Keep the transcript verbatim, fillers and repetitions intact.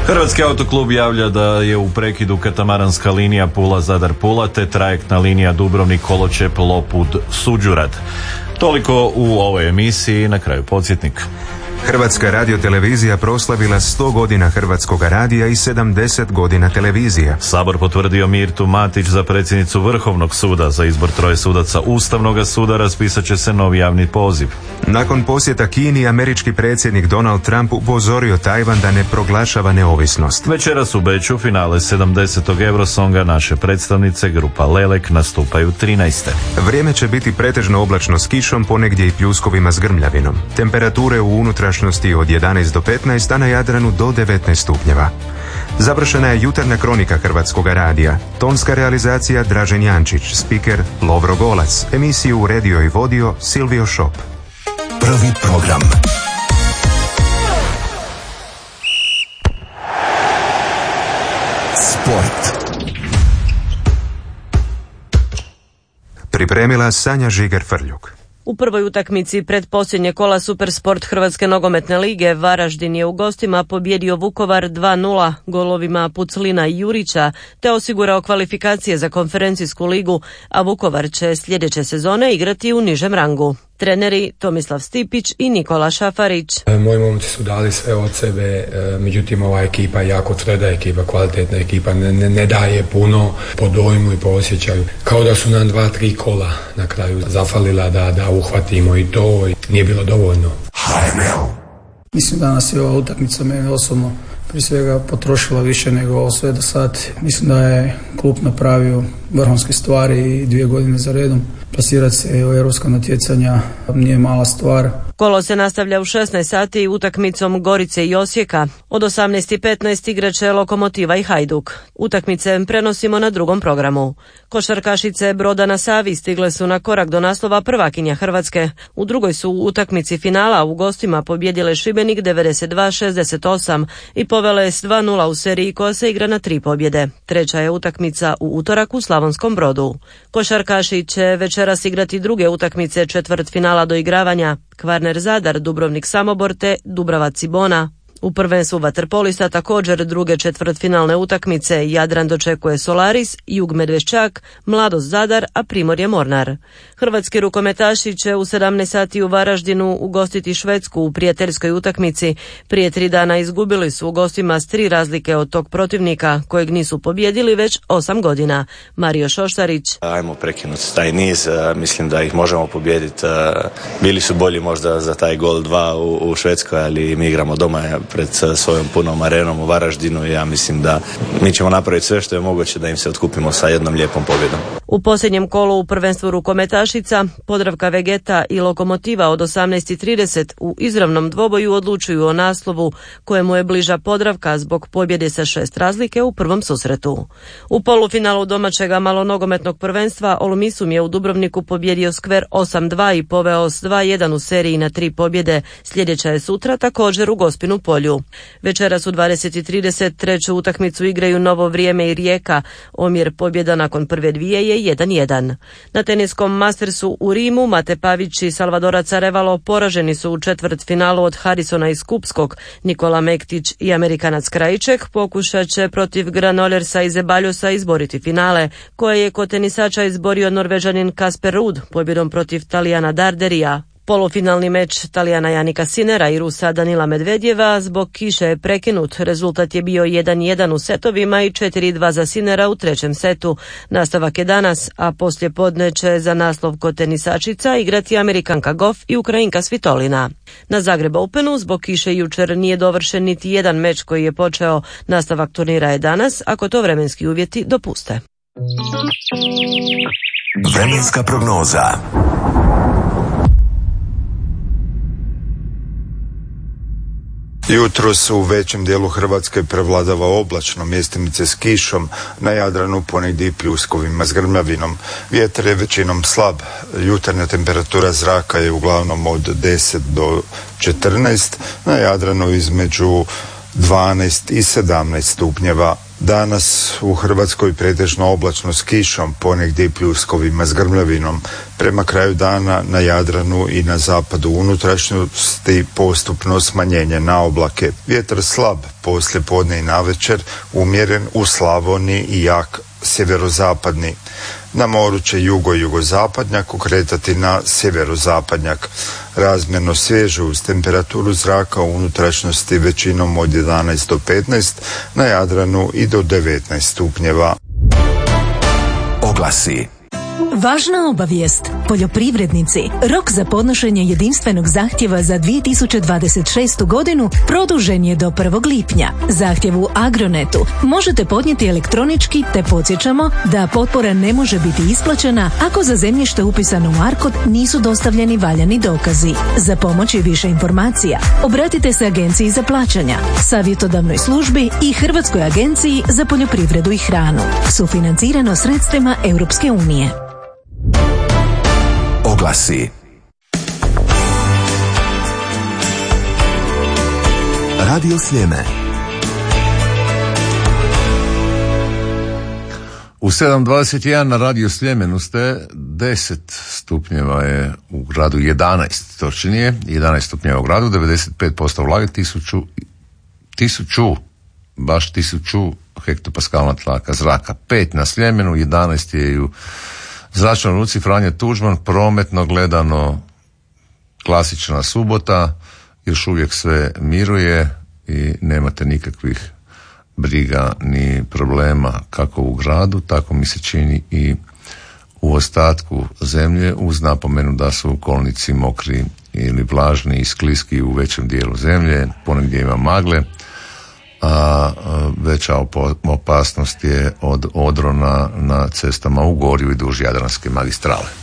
Hrvatski autoklub javlja da je u prekidu katamaranska linija Pula-Zadar-Pula te trajektna linija Dubrovnik-Koločep-Lopud-Suđurad. Toliko u ovoj emisiji, na kraju podsjetnik. Hrvatska radiotelevizija proslavila sto godina Hrvatskoga radija i sedamdeset godina televizije. Sabor potvrdio Mirtu Matić za predsjednicu Vrhovnog suda. Za izbor troje sudaca Ustavnog suda raspisat će se novi javni poziv. Nakon posjeta Kini, američki predsjednik Donald Trump upozorio Tajvan da ne proglašava neovisnost. Večeras u Beču finale sedamdesetog Eurosonga naše predstavnice grupa Lelek nastupaju trinaeste. Vrijeme će biti pretežno oblačno s kišom, ponegdje i pljuskovima s grmljavinom. Temperature u unutrašnjosti od jedanaest do petnaest, a na Jadranu do devetnaest stupnjeva. Završena je jutarnja kronika Hrvatskoga radija. Tonska realizacija Dražen Jančić, spiker Lovro Golac, emisiju uredio i vodio Silvio Šop. Prvi program. Sport. Pripremila Sanja Žiger-Frljuk. U prvoj utakmici predposljednje kola Supersport Hrvatske nogometne lige Varaždin je u gostima pobjedio Vukovar dva nula golovima Puclina i Jurića te osigurao kvalifikacije za konferencijsku ligu, a Vukovar će sljedeće sezone igrati u nižem rangu. Treneri Tomislav Stipić i Nikola Šafarić. Moji momci su dali sve od sebe, međutim ova ekipa je jako tvrda ekipa, kvalitetna ekipa, ne, ne, ne daje puno po dojmu i po osjećaju. Kao da su nam dva, tri kola na kraju zafalila da, da uhvatimo i to i nije bilo dovoljno. Mislim da nas je ova utakmica mene osobno prije svega potrošila više nego sve do sad. Mislim da je klub napravio vrhunske stvari i dvije godine za redom. Plasirati se u europska natjecanja nije mala stvar. Kolo se nastavlja u šesnaest sati utakmicom Gorice i Osijeka. Od osamnaest i petnaest igraće Lokomotiva i Hajduk. Utakmice prenosimo na drugom programu. Košarkašice Broda na Savi stigle su na korak do naslova prvakinja Hrvatske. U drugoj su u utakmici finala u gostima pobjedile Šibenik devedeset dva šezdeset osam i povele s dva nula u seriji koja se igra na tri pobjede. Treća je utakmica u utorak u Slavonskom Brodu. Košarkaši će večeras igrati druge utakmice četvrt finala do igravanja. Kvarner Zadar, Dubrovnik Samobor te Dubrava Cibona. U prvenstvu vaterpolista također druge četvrtfinalne utakmice. Jadran dočekuje Solaris, Jug Medveščak, Mladost Zadar, a Primorje Mornar. Hrvatski rukometaši će u sedamnaest sati u Varaždinu ugostiti Švedsku u prijateljskoj utakmici. Prije tri dana izgubili su u gostima s tri razlike od tog protivnika, kojeg nisu pobjedili već osam godina. Mario Šoštarić. Ajmo prekinuti taj niz, mislim da ih možemo pobijediti. Bili su bolji možda za taj gol dva u, u Švedskoj, ali mi igramo doma pred svojom punom arenom u Varaždinu i ja mislim da mi ćemo napraviti sve što je moguće da im se otkupimo sa jednom lijepom pobjedom. U posljednjem kolu u prvenstvu rukometašica Podravka Vegeta i Lokomotiva od osamnaest i trideset u izravnom dvoboju odlučuju o naslovu kojemu je bliža Podravka zbog pobjede sa šest razlike u prvom susretu. U polufinalu domaćega malonogometnog prvenstva Olumisum je u Dubrovniku pobjedio Skver osam dva i poveo s dva jedan u seriji na tri pobjede. Sljedeća je sutra također u Gospinu Polju. Večeras u dvadeset i trideset treću utakmicu igraju Novo Vrijeme i Rijeka. Omjer pobjeda nakon prve dvije je jedan jedan. Na teniskom Mastersu u Rimu Mate Pavić i Salvadora Carevalo poraženi su u četvrtfinalu od Harrisona iz Kupskog. Nikola Mektić i Amerikanac Krajiček pokušat će protiv Granolersa i Zebaljosa izboriti finale, koje je kod tenisača izborio Norvežanin Kasper Ruud pobjedom protiv Talijana Darderija. Polufinalni meč Talijana Janika Sinera i Rusa Danila Medvedjeva zbog kiše je prekinut. Rezultat je bio jedan jedan u setovima i četiri dva za Sinera u trećem setu. Nastavak je danas, a poslije podne će za naslov kod tenisačica igrati Amerikanka Goff i Ukrajinka Svitolina. Na Zagreb Openu zbog kiše jučer nije dovršen niti jedan meč koji je počeo. Nastavak turnira je danas, ako to vremenski uvjeti dopuste. Vremenska prognoza. Jutros u većem dijelu Hrvatske prevladava oblačno, mjestimice s kišom, na Jadranu ponegdje i pljuskovima s grmljavinom. Vjetar je većinom slab, jutarnja temperatura zraka je uglavnom od deset do četrnaest, na Jadranu između dvanaest i sedamnaest stupnjeva. Danas u Hrvatskoj pretežno oblačno s kišom, ponegdje i pljuskovima s grmljavinom. Prema kraju dana na Jadranu i na zapadu unutrašnjosti postupno smanjenje na oblake. Vjetar slab, poslije podne i navečer, umjeren u Slavoniji i jak sjeverozapadni. Na moru će jugo-jugozapadnjak okretati na sjeverozapadnjak. Razmjerno svježe uz temperaturu zraka u unutrašnjosti većinom od jedanaest do petnaest, na Jadranu i do devetnaest stupnjeva. Oglasi. Važna obavijest. Poljoprivrednici, rok za podnošenje jedinstvenog zahtjeva za dvije tisuće dvadeset šestu godinu produžen je do prvog lipnja. Zahtjev u Agronetu možete podnijeti elektronički, te podsjećamo da potpora ne može biti isplaćena ako za zemljište upisano u ARKOD nisu dostavljeni valjani dokazi. Za pomoć i više informacija obratite se Agenciji za plaćanja, savjetodavnoj službi i Hrvatskoj agenciji za poljoprivredu i hranu. Sufinancirano sredstvima Europske unije. Oglasi. Radio Sljeme. U sedam dvadeset jedan na Radio Sljemenu ste, deset stupnjeva je u gradu, jedanaest točnije, jedanaest stupnjeva u gradu, devedeset pet posto vlage, tisuću, tisuću, baš tisuću hektopaskalna tlaka zraka, pet na Sljemenu, jedanaest je i u Zračnoj luci Franje Tuđman, prometno gledano klasična subota, još uvijek sve miruje i nemate nikakvih briga ni problema kako u gradu, tako mi se čini i u ostatku zemlje, uz napomenu da su kolnici mokri ili vlažni i skliski u većem dijelu zemlje, ponegdje ima magle, a veća opasnost je od odrona na cestama u Gorju i duž Jadranske magistrale.